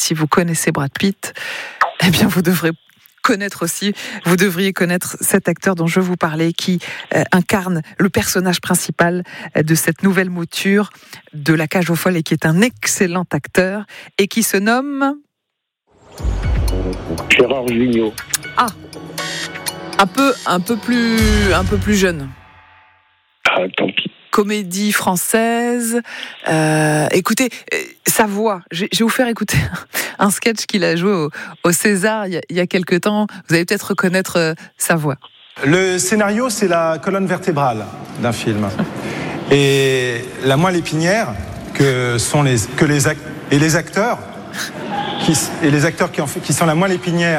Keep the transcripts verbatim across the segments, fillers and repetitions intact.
si vous connaissez Brad Pitt, eh bien vous devrez connaître aussi, vous devriez connaître cet acteur dont je vous parlais, qui euh, incarne le personnage principal de cette nouvelle mouture de La Cage aux Folles et qui est un excellent acteur et qui se nomme Gérard Jugnot. Ah, un peu, un peu plus, un peu plus jeune. Ah, tant pis. Comédie française. Euh, écoutez, sa voix. Je vais vous faire écouter un sketch qu'il a joué au, au César il y, a, il y a quelque temps. Vous allez peut-être reconnaître euh, sa voix. Le scénario, c'est la colonne vertébrale d'un film. Et la moelle épinière que sont les que les act- et les acteurs qui et les acteurs qui en fait, qui sont la moelle épinière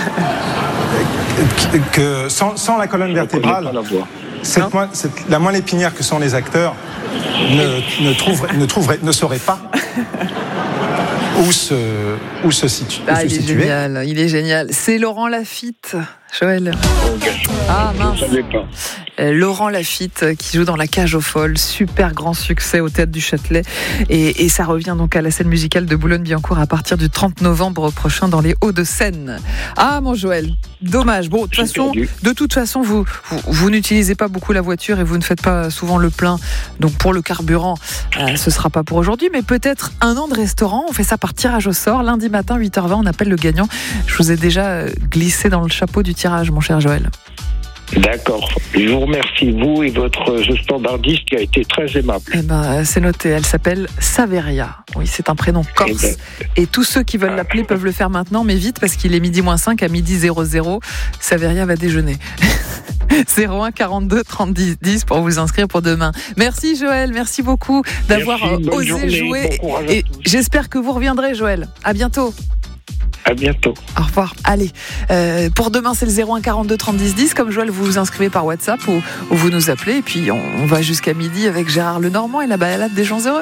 que sans, sans la colonne vertébrale. Cette moelle, cette, la moelle épinière que sont les acteurs ne, ne, trouverait, ne, trouverait, ne saurait pas où se, où se, situ, ah, où se il situer. est génial, il est génial. C'est Laurent Lafitte, Joël. Ah mince. Euh, Laurent Lafitte qui joue dans La Cage aux Folles, super grand succès au Théâtre du Châtelet et, et ça revient donc à la scène musicale de Boulogne-Billancourt à partir du trente novembre prochain dans les Hauts-de-Seine. Ah mon Joël, dommage. Bon, de toute façon, de toute façon, vous, vous, vous n'utilisez pas beaucoup la voiture et vous ne faites pas souvent le plein. Donc pour le carburant, euh, ce sera pas pour aujourd'hui, mais peut-être un an de restaurant. On fait ça par tirage au sort. Lundi matin, huit heures vingt, on appelle le gagnant. Je vous ai déjà glissé dans le chapeau du tirage, mon cher Joël. D'accord. Je vous remercie, vous et votre standardiste qui a été très aimable. Eh ben, c'est noté. Elle s'appelle Saveria. Oui, c'est un prénom corse. Eh ben... Et tous ceux qui veulent l'appeler peuvent le faire maintenant, mais vite parce qu'il est midi moins cinq à midi zéro zéro. Saveria va déjeuner. zéro un quarante-deux trente dix dix pour vous inscrire pour demain. Merci Joël, merci beaucoup d'avoir merci, osé journée, jouer. Bon et j'espère que vous reviendrez Joël. À bientôt. À bientôt. Au revoir. Allez, euh, pour demain, c'est le zéro un quarante-deux trente dix dix. Comme Joël, vous vous inscrivez par WhatsApp ou, ou vous nous appelez. Et puis, on, on va jusqu'à midi avec Gérard Lenormand et la balade des gens heureux.